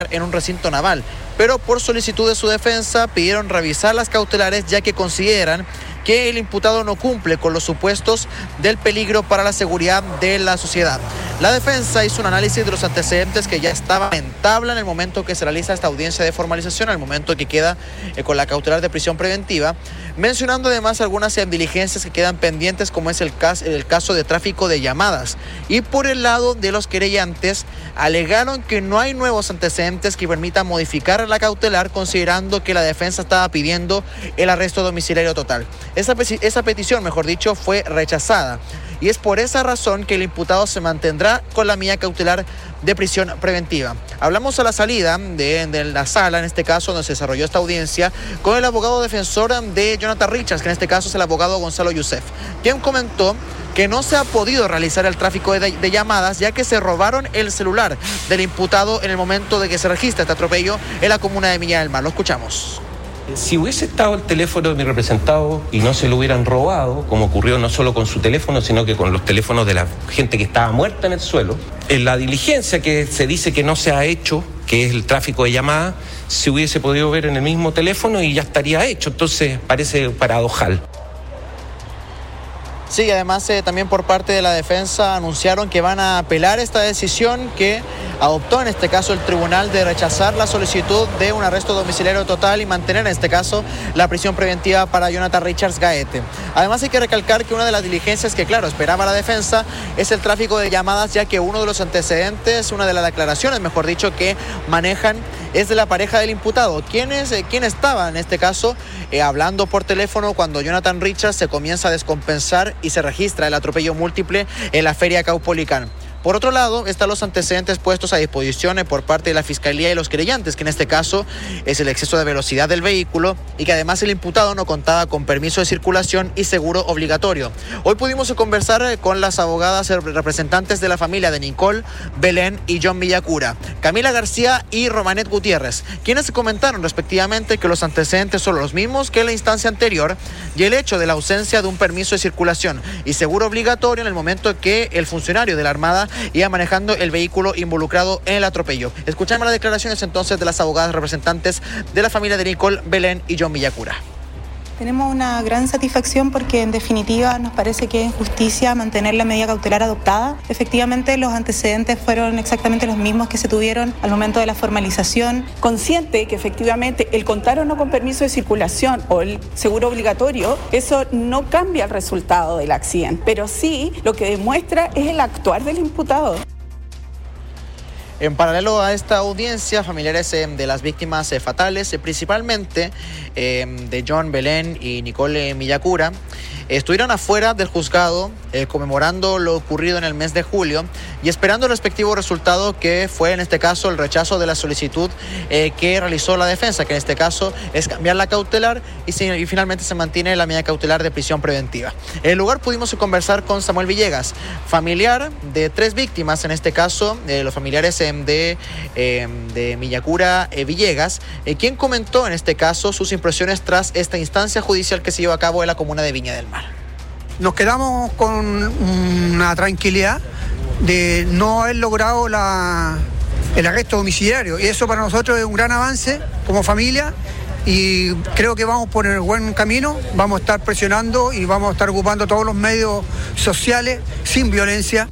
estar en un recinto naval, pero por solicitud de su defensa pidieron revisar las cautelares, ya que consideran que el imputado no cumple con los supuestos del peligro para la seguridad de la sociedad. La defensa hizo un análisis de los antecedentes que ya estaban en tabla en el momento que se realiza esta audiencia de formalización, al momento que queda con la cautelar de prisión preventiva, mencionando además algunas diligencias que quedan pendientes, como es el caso de tráfico de llamadas. Y por el lado de los querellantes, alegaron que no hay nuevos antecedentes que permitan modificar la cautelar, considerando que la defensa estaba pidiendo el arresto domiciliario total. Esa petición, mejor dicho, fue rechazada. Y es por esa razón que el imputado se mantendrá con la medida cautelar de prisión preventiva. Hablamos a la salida de la sala, en este caso, donde se desarrolló esta audiencia, con el abogado defensor de Jonathan Richards, que en este caso es el abogado Gonzalo Youssef, quien comentó que no se ha podido realizar el tráfico de llamadas, ya que se robaron el celular del imputado en el momento de que se registra este atropello en la comuna de Viña del Mar. Lo escuchamos. Si hubiese estado el teléfono de mi representado y no se lo hubieran robado, como ocurrió no solo con su teléfono, sino que con los teléfonos de la gente que estaba muerta en el suelo, en la diligencia que se dice que no se ha hecho, que es el tráfico de llamadas, se hubiese podido ver en el mismo teléfono y ya estaría hecho. Entonces parece paradojal. Sí, además también por parte de la defensa anunciaron que van a apelar esta decisión que adoptó en este caso el tribunal de rechazar la solicitud de un arresto domiciliario total y mantener en este caso la prisión preventiva para Jonathan Richards Gaete. Además hay que recalcar que una de las diligencias que claro esperaba la defensa es el tráfico de llamadas, ya que uno de los antecedentes, una de las declaraciones mejor dicho que manejan es de la pareja del imputado, quien estaba en este caso hablando por teléfono cuando Jonathan Richards se comienza a descompensar y se registra el atropello múltiple en la feria Caupolicán. Por otro lado, están los antecedentes puestos a disposición por parte de la Fiscalía y los querellantes, que en este caso es el exceso de velocidad del vehículo y que además el imputado no contaba con permiso de circulación y seguro obligatorio. Hoy pudimos conversar con las abogadas representantes de la familia de Nicole, Belén y John Villacura, Camila García y Romanet Gutiérrez, quienes comentaron respectivamente que los antecedentes son los mismos que en la instancia anterior y el hecho de la ausencia de un permiso de circulación y seguro obligatorio en el momento que el funcionario de la Armada iba manejando el vehículo involucrado en el atropello. Escuchamos las declaraciones entonces de las abogadas representantes de la familia de Nicole, Belén y John Villacura. Tenemos una gran satisfacción porque en definitiva nos parece que es justicia mantener la medida cautelar adoptada. Efectivamente los antecedentes fueron exactamente los mismos que se tuvieron al momento de la formalización. Consciente que efectivamente el contar o no con permiso de circulación o el seguro obligatorio, eso no cambia el resultado del accidente, pero sí lo que demuestra es el actuar del imputado. En paralelo a esta audiencia, familiares de las víctimas fatales, principalmente de John, Belén y Nicole Villacura, estuvieron afuera del juzgado conmemorando lo ocurrido en el mes de julio y esperando el respectivo resultado, que fue en este caso el rechazo de la solicitud que realizó la defensa, que en este caso es cambiar la cautelar y finalmente se mantiene la medida cautelar de prisión preventiva. En el lugar pudimos conversar con Samuel Villegas, familiar de 3 víctimas, en este caso los familiares de Villacura Villegas, quien comentó en este caso sus impresiones tras esta instancia judicial que se llevó a cabo en la comuna de Viña del Mar. Nos quedamos con una tranquilidad de no haber logrado el arresto domiciliario, y eso para nosotros es un gran avance como familia y creo que vamos por el buen camino. Vamos a estar presionando y vamos a estar ocupando todos los medios sociales sin violencia.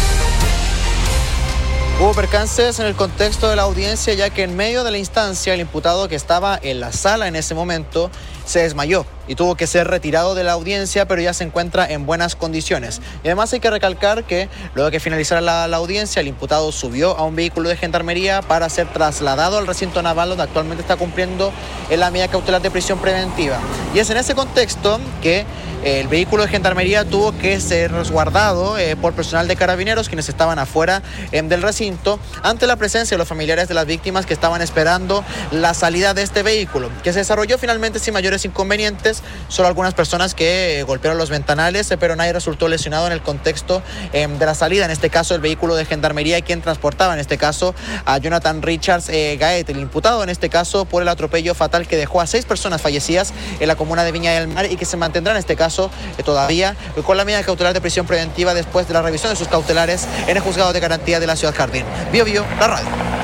Hubo percances en el contexto de la audiencia, ya que en medio de la instancia el imputado que estaba en la sala en ese momento se desmayó y tuvo que ser retirado de la audiencia, pero ya se encuentra en buenas condiciones. Y además hay que recalcar que luego de que finalizara la audiencia, el imputado subió a un vehículo de gendarmería para ser trasladado al recinto naval, donde actualmente está cumpliendo la medida cautelar de prisión preventiva. Y es en ese contexto que el vehículo de gendarmería tuvo que ser resguardado por personal de carabineros, quienes estaban afuera del recinto, ante la presencia de los familiares de las víctimas que estaban esperando la salida de este vehículo, que se desarrolló finalmente sin mayores inconvenientes. Solo algunas personas que golpearon los ventanales, pero nadie resultó lesionado en el contexto de la salida, en este caso el vehículo de gendarmería, quien transportaba en este caso a Jonathan Richards Gaete, el imputado en este caso por el atropello fatal que dejó a 6 personas fallecidas en la comuna de Viña del Mar, y que se mantendrá en este caso todavía con la medida cautelar de prisión preventiva después de la revisión de sus cautelares en el juzgado de garantía de la Ciudad Jardín. Bio, la radio.